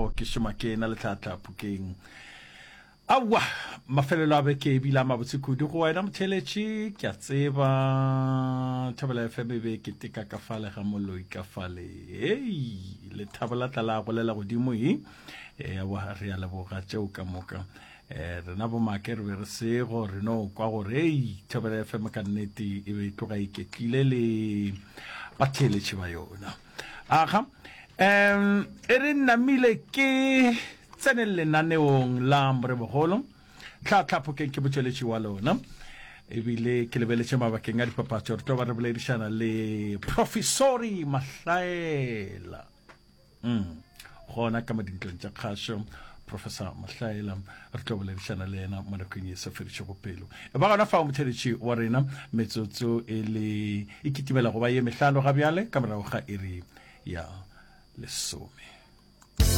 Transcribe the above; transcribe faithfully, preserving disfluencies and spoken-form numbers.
go ke Shumake na le tlatla pukeng awa mafelelo a beke bila mabotse kudu go wena motheletši ke a tseba Thobela F M be ke tika ka fale ga moloi ka fale hey le Thobela tla go lela godimo hi e wa re ya leboga tšeo ka moka eh rena bo makere re se go re no kwa go re Thobela F M ka nnete e be tloga iketlile le batheletši ba yona aga em ere namile ke tsenele naneong la Mrebogolo tla tlapokeng ke botšweletši wa lona ebile ke lebeletše mabakeng a dipapatšo re tlo ba re boledišana le Professori Mahlaela mm gona ka madintlong tša kgašo Professor Mahlaela re tlo boledišana le yena mo nakong ye sefediše go pelo e ba gona fa motheletši wa rena metsotso e le ikitimela go ba ye mehlano ga bjale ka morago ga iri ya lesome